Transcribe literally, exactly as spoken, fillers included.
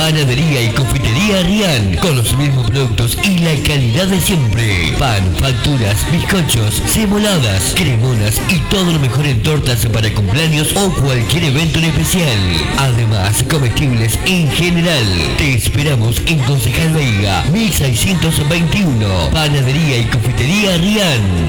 Panadería y confitería Rian, con los mismos productos y la calidad de siempre. Pan, facturas, bizcochos, ceboladas, cremonas y todo lo mejor en tortas para cumpleaños o cualquier evento en especial. Además, comestibles en general. Te esperamos en Concejal Veiga, mil seiscientos veintiuno. Panadería y confitería Rian.